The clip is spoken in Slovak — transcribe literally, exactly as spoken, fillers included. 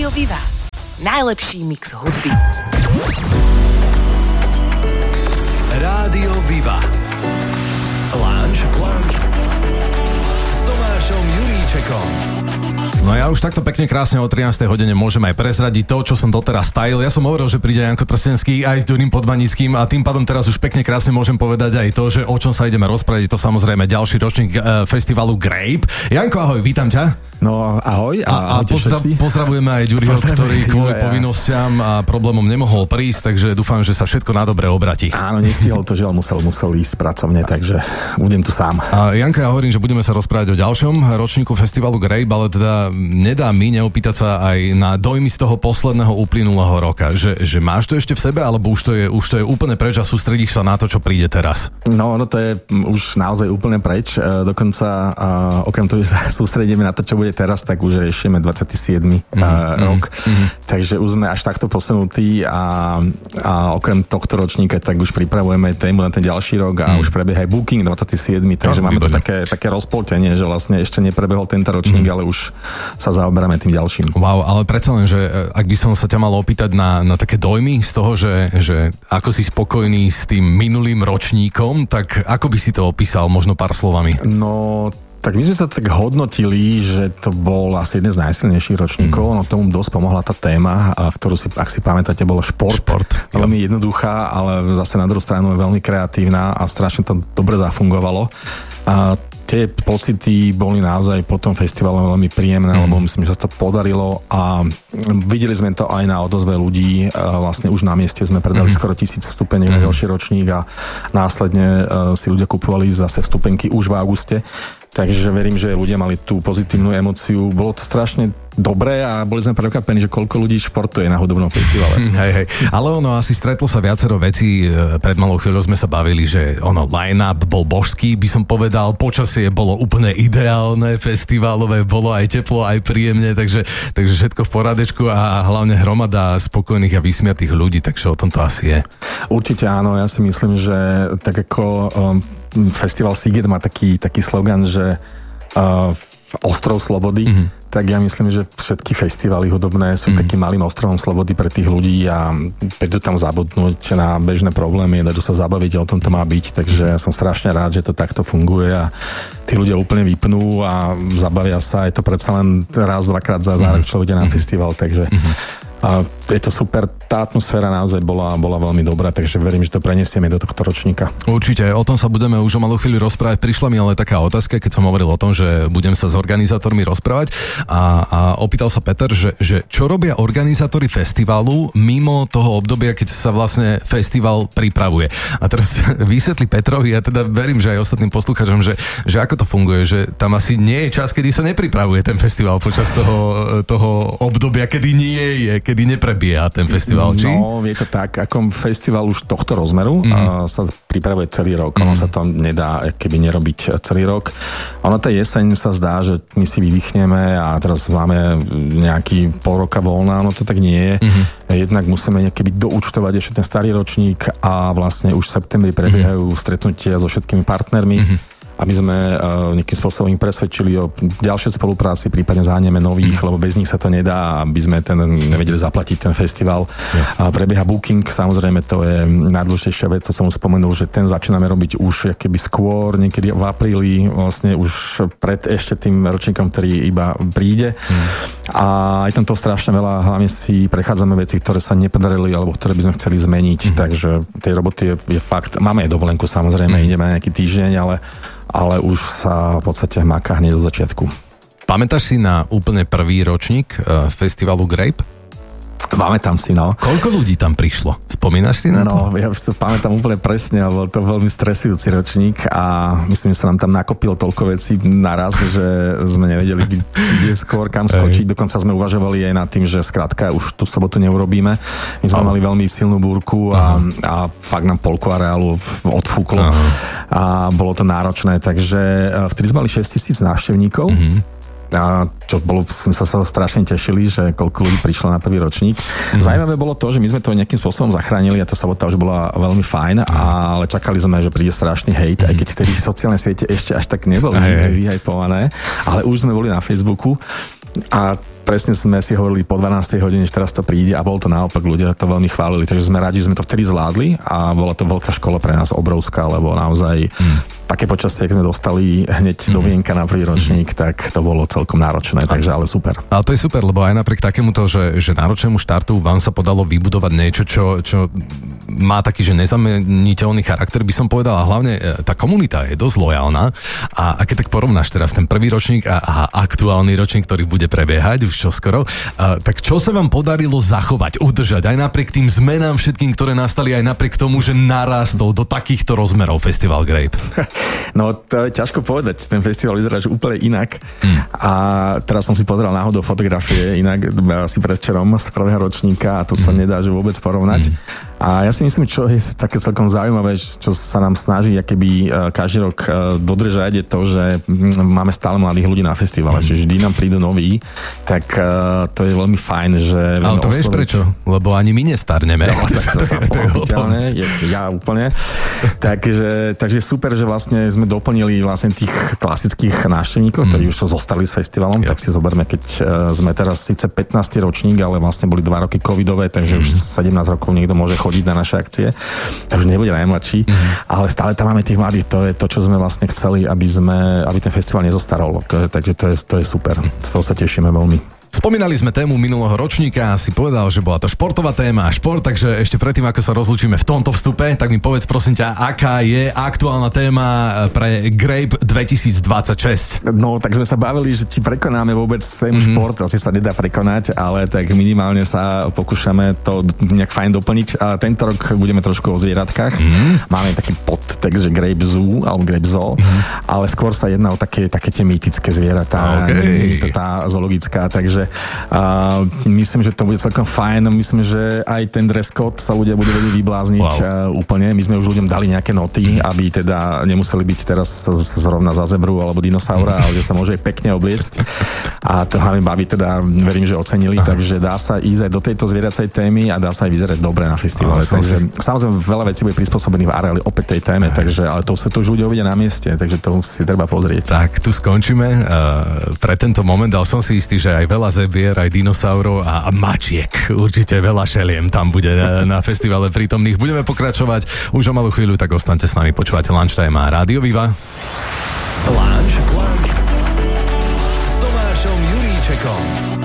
Rádio Viva. Najlepší mix hudby. Rádio Viva. Lounge, lounge. S Tomášom Juríčekom. No ja už takto pekne krásne o trinástej hodine môžem aj prezradiť to, čo som doteraz tajil. Ja som hovoril, že príde Janko Trstenský aj s Ďurím Podmanickým a tým pádom teraz už pekne krásne môžem povedať aj to, že o čom sa ideme rozprávať. To samozrejme ďalší ročník uh, festivalu Grape. Janko, ahoj, vítam ťa. No ahoj a, a a pozdra- pozdravujeme aj Ďuriho, ktorý kvôli Juraja. povinnostiam a problémom nemohol prísť, takže dúfam, že sa všetko na dobre obratí. Áno, nestihol to, že musel, musel ísť pracovne, takže budem tu sám. A Janka, ja hovorím, že budeme sa rozprávať o ďalšom ročníku festivalu Grape, ale teda nedá mi neopýtať sa aj na dojmy z toho posledného uplynulého roka. Že, že máš to ešte v sebe, alebo už to je, už to je úplne preč a sústredíš sa na to, čo príde teraz? No, no to je už naozaj úplne preč. Dokonca uh, okrem toho, že sa sústredíme na to, čo bude teraz, tak už riešime dvadsiaty siedmy Mm-hmm. rok. Mm-hmm. Takže už sme až takto posunutí a, a okrem tohto ročníka tak už pripravujeme tému na ten ďalší rok a mm. už prebieha aj booking dvadsiaty siedmy Takže no, máme to také, také rozpoltenie, že vlastne ešte neprebehol tento ročník, mm. ale už sa zaoberáme tým ďalším. Wow, ale predsa len, že ak by som sa ťa mal opýtať na, na také dojmy z toho, že, že ako si spokojný s tým minulým ročníkom, tak ako by si to opísal možno pár slovami? No... Tak my sme sa tak hodnotili, že to bol asi jeden z najsilnejších ročníkov, mm. no tomu dosť pomohla tá téma, ktorú si, ak si pamätáte, bolo šport. šport veľmi jo. jednoduchá, ale zase na druhú stranu je veľmi kreatívna a strašne to dobre zafungovalo. A tie pocity boli naozaj po tom festivale veľmi príjemné, mm. lebo myslím, že sa to podarilo a videli sme to aj na odozve ľudí. Vlastne už na mieste sme predali mm. skoro tisíc vstupeniek na mm. ďalší ročník a následne si ľudia kupovali zase vstupenky už v auguste. Takže verím, že ľudia mali tú pozitívnu emóciu. Bolo to strašne dobré a boli sme prekvapení, že koľko ľudí športuje na hudobnom festivale. Hej, hej. Ale ono asi stretlo sa viacero vecí. Pred malou chvíľou sme sa bavili, že ono line-up bol božský, by som povedal. Počasie bolo úplne ideálne, festivalové, bolo aj teplo, aj príjemne, takže, takže všetko v porádečku a hlavne hromada spokojných a vysmiatých ľudí, takže o tom to asi je. Určite áno, ja si myslím, že tak ako um, festival Siget má taký, taký slogan, že uh, ostrov slobody, mm-hmm. tak ja myslím, že všetky festivaly hudobné sú mm-hmm. takým malým ostrovom slobody pre tých ľudí a prídu tam zabudnúť na bežné problémy, dajú sa zabaviť, o tom to má byť, takže ja som strašne rád, že to takto funguje a tí ľudia úplne vypnú a zabavia sa, je to predsa len raz, dvakrát za rok, čo ide na mm-hmm. festival, takže mm-hmm. a je to super, tá atmosféra naozaj bola, bola veľmi dobrá, takže verím, že to prenesieme do tohto ročníka. Určite, o tom sa budeme už o malú chvíľu rozprávať. Prišla mi ale taká otázka, keď som hovoril o tom, že budem sa s organizátormi rozprávať a, a opýtal sa Peter, že, že čo robia organizátori festivalu mimo toho obdobia, keď sa vlastne festival pripravuje. A teraz vysvetli Petrovi, ja teda verím, že aj ostatným poslucháčom, že, že ako to funguje, že tam asi nie je čas, kedy sa nepripravuje ten festival počas toho, toho obdobia, kedy nie je, kedy neprebieha ten festival, či? No, je to tak, ako festival už tohto rozmeru mm. sa pripravuje celý rok. Mm. Ono sa to nedá keby nerobiť celý rok. Ono tá jeseň sa zdá, že my si vydýchneme a teraz máme nejaký pol roka voľná, no to tak nie je. Mm. Jednak musíme keby doúčtovať ešte ten starý ročník a vlastne už v septembri prebiehajú mm. stretnutia so všetkými partnermi. Mm. aby sme uh, nejakým spôsobom im presvedčili o ďalšej spolupráci, prípadne záhneme nových, lebo bez nich sa to nedá, aby sme ten nevedeli zaplatiť ten festival. Yeah. Prebieha booking, samozrejme to je najdôležitejšia vec, co som už spomenul, že ten začíname robiť už keby skôr, niekedy v apríli, vlastne už pred ešte tým ročníkom, ktorý iba príde. Mm. A aj tam to strašne veľa, hlavne si prechádzame veci, ktoré sa nepodarili, alebo ktoré by sme chceli zmeniť, mm. takže tej roboty je, je fakt, máme aj dovolenku samozrejme, mm. ideme nejaký týždeň, ale ale už sa v podstate maká hneď do začiatku. Pamätáš si na úplne prvý ročník uh, festivalu Grape? Pamätám si, no. Koľko ľudí tam prišlo? Spomínaš si na no, to? No, ja si to pamätám úplne presne a bol to veľmi stresujúci ročník a myslím, že sa nám tam nakopilo toľko vecí naraz, že sme nevedeli, kde skôr kam skočiť. Dokonca sme uvažovali aj nad tým, že skrátka už tú sobotu neurobíme. My sme oh. mali veľmi silnú búrku a, a fakt nám polku areálu odfúklo uh-huh. a bolo to náročné, takže vtedy sme mali šesťtisíc návštevníkov. Uh-huh. A čo bolo, sme sa sa strašne tešili, že koľko ľudí prišlo na prvý ročník. Mm. Zaujímavé bolo to, že my sme to nejakým spôsobom zachránili a tá sobota už bola veľmi fajn, mm. ale čakali sme, že príde strašný hejt, mm. aj keď vtedy sociálne siete ešte až tak neboli mm. vyhypované, ale už sme boli na Facebooku A presne sme si hovorili po dvanástej hodine, že teraz to príde a bolo to naopak, ľudia to veľmi chválili, takže sme radi, že sme to vtedy zvládli a bola to veľká škola pre nás, obrovská, lebo naozaj mm. také počasie, ak sme dostali hneď mm. do vienka na prvý ročník, mm. tak to bolo celkom náročné, takže ale super. Ale to je super, lebo aj napriek takémuto, že, že náročnému štartu vám sa podalo vybudovať niečo, čo, čo má taký, že nezameniteľný charakter, by som povedal, a hlavne tá komunita je dosť lojálna a, a keď tak porovnáš teraz ten prvý ročník a, a aktuálny ročník, ktorý bude prebiehať už čoskoro, a, tak čo sa vám podarilo zachovať, udržať aj napriek tým zmenám všetkým, ktoré nastali, aj napriek tomu, že narastol do takýchto rozmerov Festival Grape? No to je ťažko povedať, ten festival vyzerá že úplne inak hmm. a teraz som si pozrel náhodou fotografie inak asi predvčerom z prvého ročníka a to sa hmm. nedá že vôbec porovnať. Hmm. A ja si myslím, čo je také celkom zaujímavé, čo sa nám snaží akoby každý rok dodržať, je to, že máme stále mladých ľudí na festivale, mm. že vždy nám prídu noví, tak to je veľmi fajn, že... Ale to osloviť... vieš prečo? Lebo ani my nestarneme. No, tak zase pochopiteľné, ja úplne. takže, takže super, že vlastne sme doplnili vlastne tých klasických návštevníkov, mm. ktorí už zostali s festivalom, yep. tak si zoberme, keď sme teraz síce pätnásty ročník, ale vlastne boli dva roky covidové, takže mm. už sedemnásť rokov niekto môže chodiť na naše akcie, takže nebude najmladší, mm-hmm. ale stále tam máme tých mladých, to je to, čo sme vlastne chceli, aby sme, aby ten festival nezostarol, takže to je, to je super, z toho sa tešíme veľmi. Spomínali sme tému minulého ročníka a si povedal, že bola to športová téma a šport, takže ešte predtým, ako sa rozlúčime v tomto vstupe, tak mi povedz prosím ťa, aká je aktuálna téma pre Grape dvetisícdvadsaťšesť? No, tak sme sa bavili, že či prekonáme vôbec tému mm-hmm. šport, asi sa nedá prekonať, ale tak minimálne sa pokúšame to nejak fajn doplniť a tento rok budeme trošku o zvieratkách. Mm-hmm. Máme taký podtext, že Grape Zoo alebo Grape Zoo, mm-hmm. ale skôr sa jedná o také, také tie mýtické zvieratá, okay. to tá zoologická, takže Uh, myslím, že to bude celkom fajn. Myslím, že aj ten dress code sa ľudia budú vedieť vyblázniť wow. uh, úplne. My sme už ľuďom dali nejaké noty, mm. aby teda nemuseli byť teraz zrovna za zebru alebo dinosaura, mm. ale že sa môže pekne obliecť. A to hlavne baví teda, verím, že ocenili. Aha. Takže dá sa ísť aj do tejto zvieracej témy a dá sa aj vyzerať dobre na festivale. Takže, si... Samozrejme, veľa vecí bude prispôsobených v areáli opäť tej téme, takže, ale to sa to už ľudia uvidia na mieste, takže to si treba pozrieť. Tak, tu skončíme uh, pre tento moment, ale som si istý, že aj veľa zebier, aj dinosaurov a, a mačiek. Určite veľa šeliem tam bude na, na festivale prítomných. Budeme pokračovať už o malú chvíľu, tak ostaňte s nami, počúvate Lunchtime a Rádio Viva. Lunch, lunch s Tomášom Juríčekom.